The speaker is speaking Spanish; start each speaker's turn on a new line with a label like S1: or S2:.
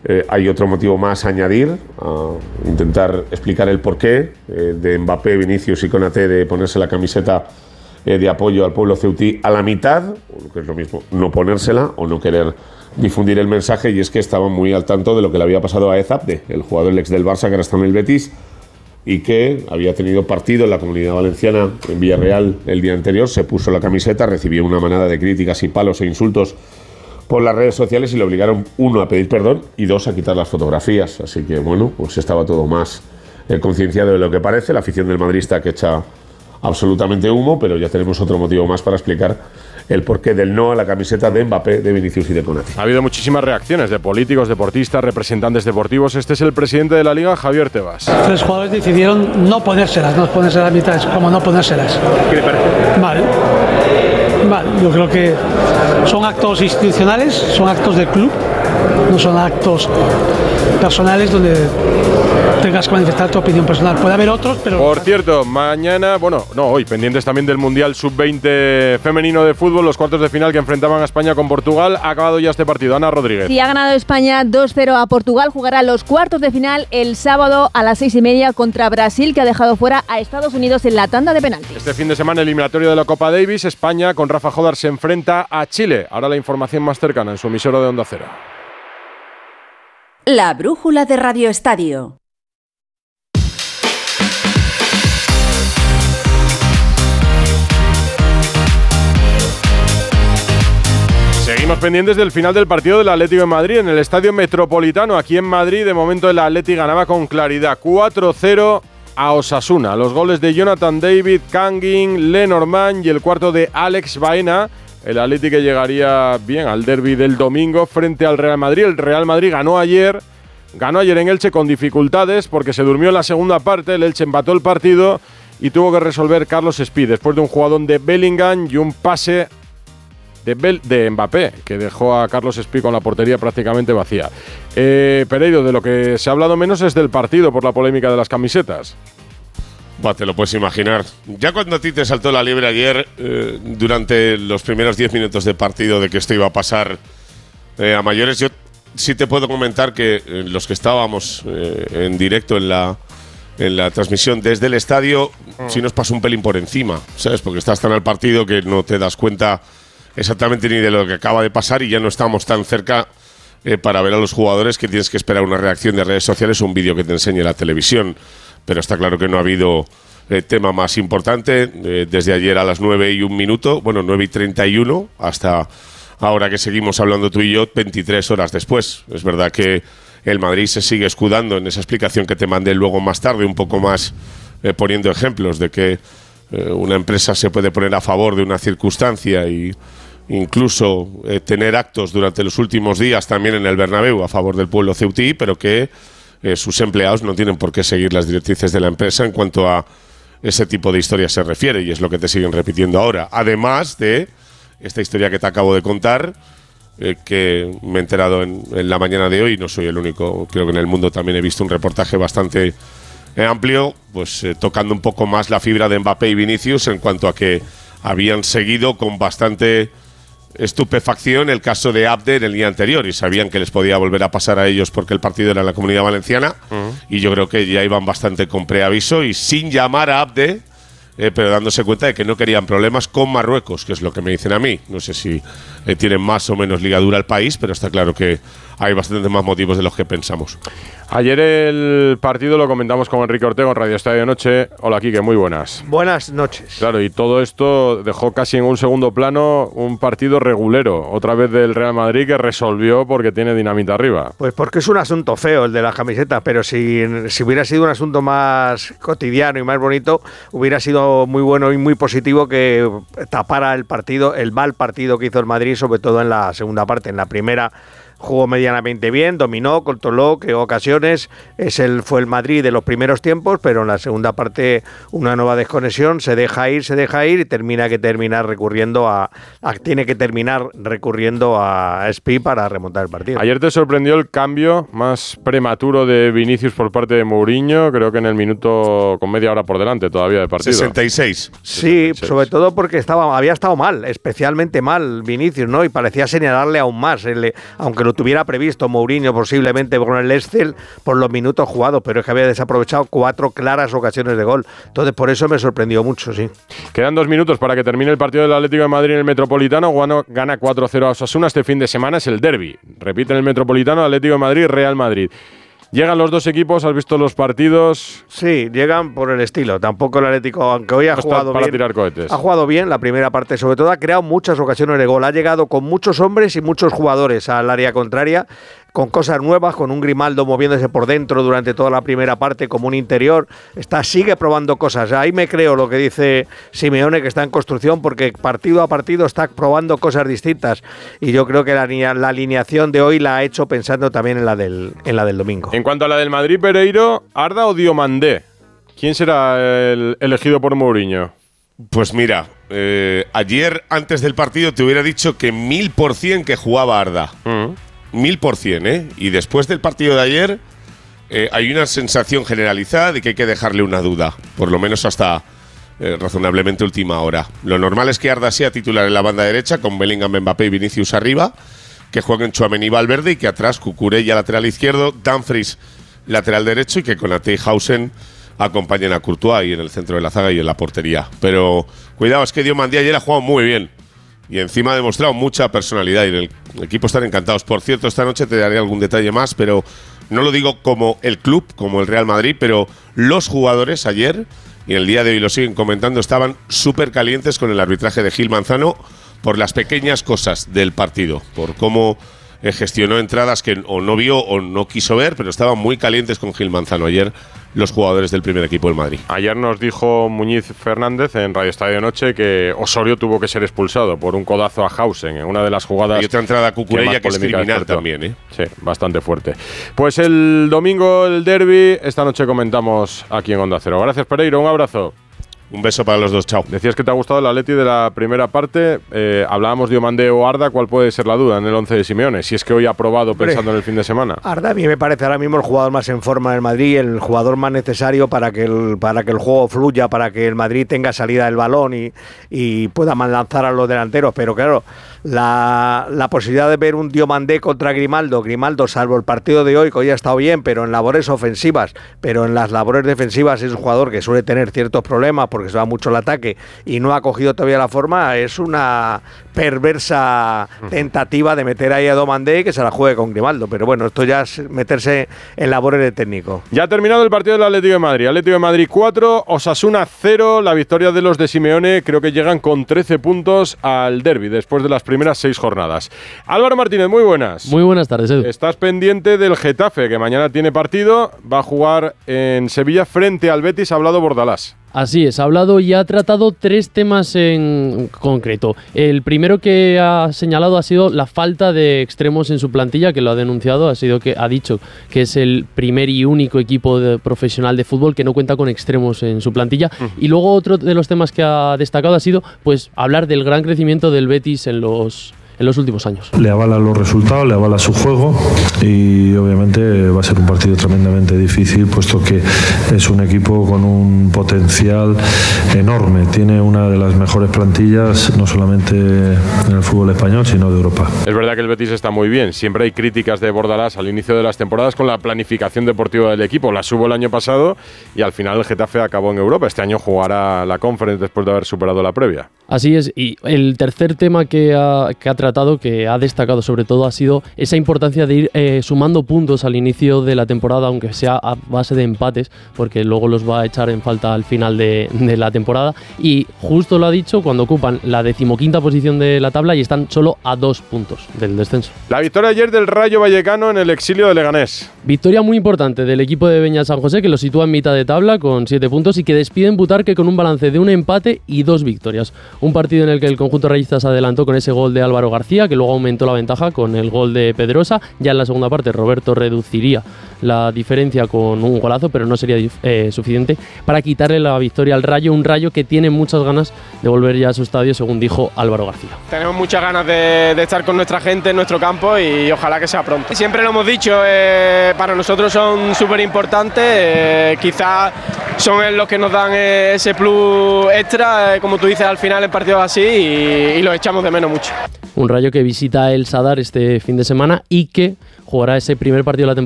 S1: Hay otro motivo más a añadir, a intentar explicar el porqué de Mbappé, Vinicius y Konaté de ponerse la camiseta de apoyo al pueblo ceutí a la mitad, o que es lo mismo, no ponérsela o no querer difundir el mensaje, y es que estaban muy al tanto de lo que le había pasado a Ezabde, el jugador del ex del Barça que ahora está en el Betis y que había tenido partido en la Comunidad Valenciana en Villarreal el día anterior, se puso la camiseta, recibió una manada de críticas y palos e insultos por las redes sociales y le obligaron, uno, a pedir perdón y dos, a quitar las fotografías. Así que, bueno, pues estaba todo más concienciado de lo que parece. La afición del Madrid está que echa absolutamente humo, pero ya tenemos otro motivo más para explicar el porqué del no a la camiseta de Mbappé, de Vinicius y de Konaté.
S2: Ha habido muchísimas reacciones de políticos, deportistas, representantes deportivos. Este es el presidente de la Liga, Javier Tebas.
S3: Los jugadores decidieron no ponérselas a mitad, es como no ponérselas.
S4: ¿Qué le parece?
S3: Mal. Yo creo que son actos institucionales, son actos del club, no son actos personales donde tengas que manifestar tu opinión personal. Puede haber otros, pero...
S2: Por cierto, mañana, hoy, pendientes también del Mundial Sub-20 femenino de fútbol, los cuartos de final que enfrentaban a España con Portugal. Ha acabado ya este partido. Ana Rodríguez.
S5: Sí, ha ganado España 2-0 a Portugal. Jugará los cuartos de final el sábado a las 6:30 contra Brasil, que ha dejado fuera a Estados Unidos en la tanda de penaltis.
S2: Este fin de semana, eliminatorio de la Copa Davis, España con Rafa Jodar se enfrenta a Chile. Ahora la información más cercana en su emisora de Onda Cero.
S6: La brújula de Radio Estadio.
S2: Seguimos pendientes del final del partido del Atlético de Madrid en el Estadio Metropolitano. Aquí en Madrid, de momento, el Atlético ganaba con claridad 4-0 a Osasuna. Los goles de Jonathan David, Kangin, Lenormand y el cuarto de Alex Baena. El Atlético llegaría bien al derbi del domingo frente al Real Madrid. El Real Madrid ganó ayer en Elche con dificultades porque se durmió en la segunda parte. El Elche empató el partido y tuvo que resolver Carlos Espí después de un jugadón de Bellingham y un pase de Mbappé, que dejó a Carlos Espí con la portería prácticamente vacía. Pereiro, de lo que se ha hablado menos es del partido por la polémica de las camisetas.
S1: Te lo puedes imaginar. Ya cuando a ti te saltó la liebre ayer, durante los primeros 10 minutos de partido, de que esto iba a pasar a mayores, yo sí te puedo comentar que los que estábamos en directo en la transmisión desde el estadio, sí nos pasó un pelín por encima, ¿sabes? Porque estás tan al partido que no te das cuenta exactamente ni de lo que acaba de pasar y ya no estamos tan cerca para ver a los jugadores que tienes que esperar una reacción de redes sociales o un vídeo que te enseñe la televisión. Pero está claro que no ha habido tema más importante desde ayer a las 9:01, 9:31, hasta ahora que seguimos hablando tú y yo, 23 horas después. Es verdad que el Madrid se sigue escudando en esa explicación que te mandé luego más tarde, un poco más poniendo ejemplos de que una empresa se puede poner a favor de una circunstancia y incluso tener actos durante los últimos días también en el Bernabéu a favor del pueblo ceutí, pero que sus empleados no tienen por qué seguir las directrices de la empresa en cuanto a ese tipo de historias se refiere, y es lo que te siguen repitiendo ahora. Además de esta historia que te acabo de contar, que me he enterado en la mañana de hoy, no soy el único, creo que en el mundo también he visto un reportaje bastante amplio, pues tocando un poco más la fibra de Mbappé y Vinicius en cuanto a que habían seguido con bastante estupefacción el caso de Abde en el día anterior y sabían que les podía volver a pasar a ellos porque el partido era en la Comunidad Valenciana y yo creo que ya iban bastante con preaviso y sin llamar a Abde, pero dándose cuenta de que no querían problemas con Marruecos, que es lo que me dicen a mí. No sé si tienen más o menos ligadura al país, pero está claro que hay bastantes más motivos de los que pensamos.
S2: Ayer el partido lo comentamos con Enrique Ortega en Radio Estadio Noche. Hola, Quique, muy buenas.
S4: Buenas noches.
S2: Claro, y todo esto dejó casi en un segundo plano un partido regulero, otra vez del Real Madrid, que resolvió porque tiene dinamita arriba.
S4: Pues porque es un asunto feo el de las camisetas, pero si hubiera sido un asunto más cotidiano y más bonito, hubiera sido muy bueno y muy positivo que tapara el partido, el mal partido que hizo el Madrid, sobre todo en la segunda parte. En la primera jugó medianamente bien, dominó, controló, creó ocasiones. Fue el Madrid de los primeros tiempos, pero en la segunda parte una nueva desconexión, se deja ir y tiene que terminar recurriendo a Espí para remontar el partido.
S2: Ayer te sorprendió el cambio más prematuro de Vinicius por parte de Mourinho, creo que en el minuto con media hora por delante todavía de partido.
S1: 66.
S4: Sí, sobre todo porque había estado mal, especialmente mal Vinicius, ¿no? Y parecía señalarle aún más, aunque lo tuviera previsto Mourinho posiblemente con el Leicester por los minutos jugados, pero es que había desaprovechado 4 claras ocasiones de gol. Entonces por eso me sorprendió mucho, sí.
S2: Quedan 2 minutos para que termine el partido del Atlético de Madrid en el Metropolitano. Gana 4-0 a Osasuna. Este fin de semana es el derbi. Repite en el Metropolitano Atlético de Madrid, Real Madrid. ¿Llegan los dos equipos? ¿Has visto los partidos?
S4: Sí, llegan por el estilo. Tampoco el Atlético, aunque hoy ha jugado
S2: para
S4: bien,
S2: tirar cohetes.
S4: Ha jugado bien la primera parte, sobre todo ha creado muchas ocasiones de gol. Ha llegado con muchos hombres y muchos jugadores al área contraria, con cosas nuevas, con un Grimaldo moviéndose por dentro durante toda la primera parte como un interior. Sigue probando cosas. Ahí me creo lo que dice Simeone, que está en construcción, porque partido a partido está probando cosas distintas. Y yo creo que la alineación de hoy la ha hecho pensando también en la del domingo.
S2: En cuanto a la del Madrid, Pereiro, ¿Arda o Diomandé? ¿Quién será el elegido por Mourinho?
S1: Pues mira, ayer antes del partido te hubiera dicho que 1000% que jugaba Arda. 1000%, ¿eh? Y después del partido de ayer hay una sensación generalizada de que hay que dejarle una duda, por lo menos hasta razonablemente última hora. Lo normal es que Arda sea titular en la banda derecha, con Bellingham, Mbappé y Vinicius arriba, que jueguen Tchouaméni y Valverde, y que atrás Cucurella lateral izquierdo, Dumfries lateral derecho, y que Konaté y Hausen acompañen a Courtois y en el centro de la zaga y en la portería. Pero cuidado, es que Diomandé ayer ha jugado muy bien y encima ha demostrado mucha personalidad y en el equipo están encantados. Por cierto, esta noche te daré algún detalle más, pero no lo digo como el club, como el Real Madrid, pero los jugadores ayer y en el día de hoy lo siguen comentando, estaban súper calientes con el arbitraje de Gil Manzano por las pequeñas cosas del partido, por cómo gestionó entradas que o no vio o no quiso ver, pero estaban muy calientes con Gil Manzano ayer los jugadores del primer equipo del Madrid.
S2: Ayer nos dijo Muñiz Fernández en Radio Estadio Noche que Osorio tuvo que ser expulsado por un codazo a Hausen en una de las jugadas.
S1: Y otra entrada a Cucurella que es criminal también, ¿eh?
S2: Sí, bastante fuerte. Pues el domingo el derbi, esta noche comentamos aquí en Onda Cero. Gracias, Pereiro, un abrazo.
S1: Un beso para los dos, chao.
S2: Decías que te ha gustado el Atleti de la primera parte. Hablábamos de Diomandé o Arda. ¿Cuál puede ser la duda en el 11 de Simeone? Si es que hoy ha probado pensando en el fin de semana.
S4: Arda a mí me parece ahora mismo el jugador más en forma del Madrid, el jugador más necesario para que el juego fluya, para que el Madrid tenga salida del balón y pueda lanzar a los delanteros. Pero claro, la posibilidad de ver un Diomandé contra Grimaldo, salvo el partido de hoy, que hoy ha estado bien, pero en labores ofensivas, pero en las labores defensivas es un jugador que suele tener ciertos problemas porque se va mucho el ataque y no ha cogido todavía la forma. Es una perversa tentativa de meter ahí a Diomandé que se la juegue con Grimaldo, pero bueno, esto ya es meterse en labores de técnico.
S2: Ya ha terminado el partido del Atlético de Madrid. Atlético de Madrid 4, Osasuna 0. La victoria de los de Simeone, creo que llegan con 13 puntos al derbi después de las primeras 6 jornadas. Álvaro Martínez, muy buenas.
S7: Muy buenas tardes, Edu.
S2: Estás pendiente del Getafe, que mañana tiene partido, va a jugar en Sevilla frente al Betis. Ha hablado Bordalás.
S7: Así es, ha hablado y ha tratado 3 temas en concreto. El primero que ha señalado ha sido la falta de extremos en su plantilla, que lo ha denunciado, ha dicho que es el primer y único equipo profesional de fútbol que no cuenta con extremos en su plantilla. Y luego otro de los temas que ha destacado ha sido pues hablar del gran crecimiento del Betis en los últimos años.
S8: Le avala los resultados, le avala su juego y obviamente va a ser un partido tremendamente difícil, puesto que es un equipo con un potencial enorme. Tiene una de las mejores plantillas, no solamente en el fútbol español, sino de Europa.
S2: Es verdad que el Betis está muy bien. Siempre hay críticas de Bordalás al inicio de las temporadas con la planificación deportiva del equipo. La hubo el año pasado y al final el Getafe acabó en Europa. Este año jugará la Conference después de haber superado la previa.
S7: Así es. Y el tercer tema que ha tratado, que ha destacado sobre todo, ha sido esa importancia de ir sumando puntos al inicio de la temporada, aunque sea a base de empates, porque luego los va a echar en falta al final de la temporada. Y justo lo ha dicho cuando ocupan la 15ª posición de la tabla y están solo a 2 puntos del descenso.
S2: La victoria ayer del Rayo Vallecano en el exilio de Leganés.
S7: Victoria muy importante del equipo de Beñat San José, que lo sitúa en mitad de tabla con 7 puntos y que despide en Butarque con un balance de un empate y 2 victorias. Un partido en el que el conjunto rayista se adelantó con ese gol de Álvaro García, que luego aumentó la ventaja con el gol de Pedrosa. Ya en la segunda parte Roberto reduciría la diferencia con un golazo, pero no sería suficiente para quitarle la victoria al Rayo, un Rayo que tiene muchas ganas de volver ya a su estadio, según dijo Álvaro García.
S9: Tenemos muchas ganas de estar con nuestra gente en nuestro campo y ojalá que sea pronto. Siempre lo hemos dicho, para nosotros son súper importantes, quizás son los que nos dan ese plus extra, como tú dices, al final en partidos así y los echamos de menos mucho.
S7: Un Rayo que visita el Sadar este fin de semana y que jugará ese primer partido de la temporada